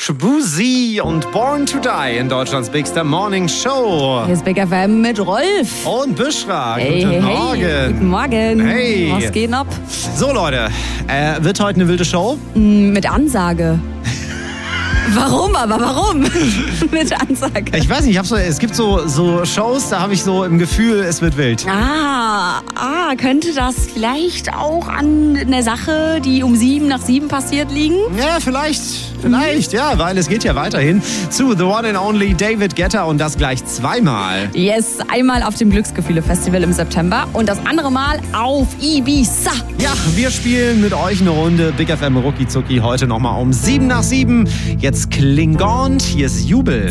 Shabuzi und Born to Die in Deutschlands Bigster Morning Show. Hier ist Big FM mit Rolf. Und Büschra. Hey, Guten hey, Morgen. Hey. Guten Morgen. Hey. Was geht ab? So Leute, wird heute eine wilde Show? Mit Ansage. Warum aber? Warum? Mit Ansage. Ich weiß nicht, es gibt so Shows, da habe ich so im Gefühl, es wird wild. Könnte das vielleicht auch an einer Sache, die um 7 passiert, liegen? Ja, vielleicht, ja, weil es geht ja weiterhin zu The One and Only David Guetta und das gleich zweimal. Yes, einmal auf dem Glücksgefühle-Festival im September und das andere Mal auf Ibiza. Ja, wir spielen mit euch eine Runde Big FM Rucki Zucki heute nochmal um 7 nach 7. Jetzt Klingont, hier ist Jubel.